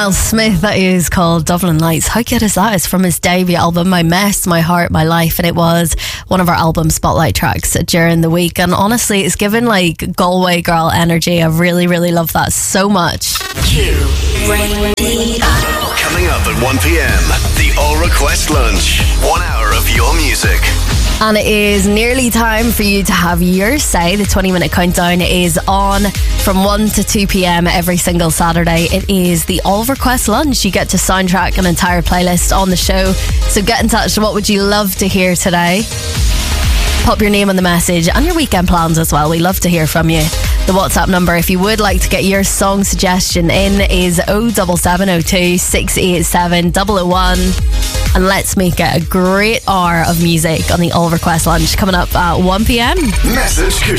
Al Smith, that is called Dublin Lights. How good is that? It's from his debut album, My Mess, My Heart, My Life, and it was one of our album spotlight tracks during the week. And honestly, it's given like Galway girl energy. I really, really love that so much. Coming up at 1 p.m, the All Request Lunch. 1 hour of your music. And it is nearly time for you to have your say. The 20-minute countdown is on from 1 to 2 p.m. every single Saturday. It is the All Request Lunch. You get to soundtrack an entire playlist on the show. So get in touch. What would you love to hear today? Pop your name on the message and your weekend plans as well. We love to hear from you. The WhatsApp number, if you would like to get your song suggestion in, is 07702 687 001. And let's make it a great hour of music on the All Request Lunch coming up at 1 p.m. Message